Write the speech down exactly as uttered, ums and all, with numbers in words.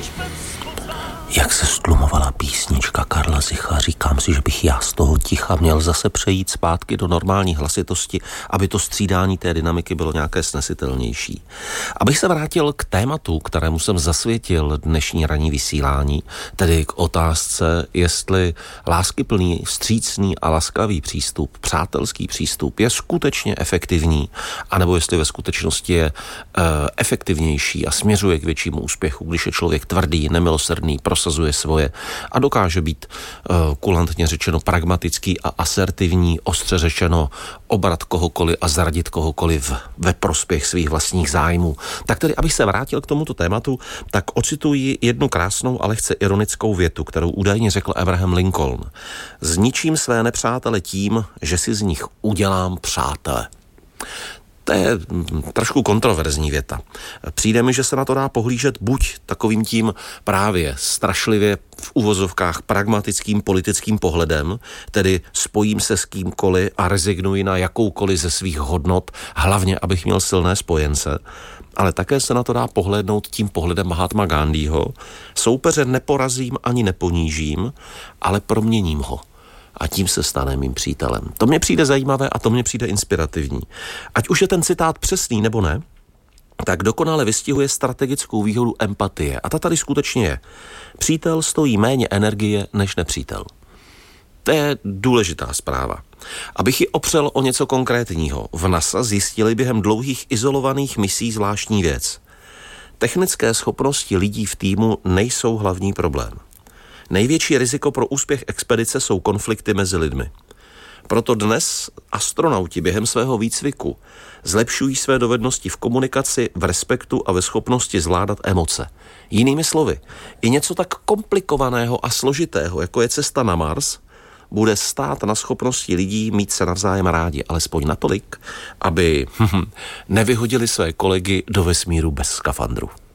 Jak se stlumovala písnička Karla Zicha, říkám si, že bych já z toho ticha měl zase přejít zpátky do normální hlasitosti, aby to střídání té dynamiky bylo nějaké snesitelnější. Abych se vrátil k tématu, kterému jsem zasvětil dnešní ranní vysílání, tedy k otázce, jestli láskyplný, vstřícný a laskavý přístup, přátelský přístup je skutečně efektivní, anebo jestli ve skutečnosti je uh, efektivnější a směřuje k většímu úspěchu, když je člověk tvrdý, nemilosrdný, prosazuje svoje a dokáže být uh, kulantně řečeno pragmatický a asertivní, ostře řečeno obrat kohokoliv a zradit kohokoliv ve prospěch svých vlastních zájmů. Tak tedy, abych se vrátil k tomuto tématu, tak ocituji jednu krásnou a lehce ironickou větu, kterou údajně řekl Abraham Lincoln. Zničím své nepřátele tím, že si z nich udělám přátele. To je trošku kontroverzní věta. Přijde mi, že se na to dá pohlížet buď takovým tím právě strašlivě v uvozovkách pragmatickým politickým pohledem, tedy spojím se s kýmkoliv a rezignuji na jakoukoliv ze svých hodnot, hlavně abych měl silné spojence, ale také se na to dá pohlédnout tím pohledem Mahatma Gandhiho. Soupeře neporazím ani neponížím, ale proměním ho. A tím se stane mým přítelem. To mně přijde zajímavé a to mně přijde inspirativní. Ať už je ten citát přesný nebo ne, tak dokonale vystihuje strategickou výhodu empatie. A ta tady skutečně je. Přítel stojí méně energie než nepřítel. To je důležitá zpráva. Abych ji opřel o něco konkrétního. V NASA zjistili během dlouhých izolovaných misí zvláštní věc. Technické schopnosti lidí v týmu nejsou hlavní problém. Největší riziko pro úspěch expedice jsou konflikty mezi lidmi. Proto dnes astronauti během svého výcviku zlepšují své dovednosti v komunikaci, v respektu a ve schopnosti zvládat emoce. Jinými slovy, i něco tak komplikovaného a složitého, jako je cesta na Mars, bude stát na schopnosti lidí mít se navzájem rádi, alespoň natolik, aby nevyhodili své kolegy do vesmíru bez skafandru.